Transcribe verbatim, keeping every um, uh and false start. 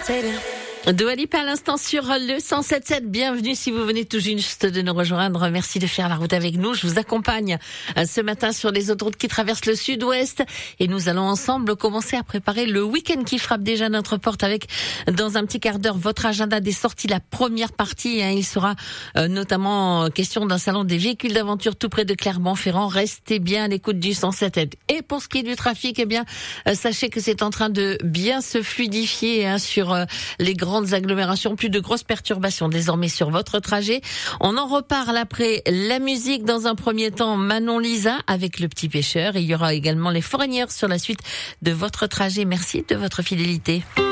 Dua Lipa à l'instant sur le cent sept virgule sept. Bienvenue si vous venez tout juste de nous rejoindre. Merci de faire la route avec nous. Je vous accompagne ce matin sur les autoroutes qui traversent le sud-ouest et nous allons ensemble commencer à préparer le week-end qui frappe déjà notre porte avec, dans un petit quart d'heure, votre agenda des sorties, la première partie. Hein, il sera euh, notamment question d'un salon des véhicules d'aventure tout près de Clermont-Ferrand. Restez bien à l'écoute du cent sept virgule sept. Et pour ce qui est du trafic, eh bien, euh, sachez que c'est en train de bien se fluidifier hein, sur euh, les grandes agglomérations, plus de grosses perturbations désormais sur votre trajet. On en reparle après la musique. Dans un premier temps, Manon Lisa avec Le Petit Pêcheur. Et il y aura également les Foreigniers sur la suite de votre trajet. Merci de votre fidélité.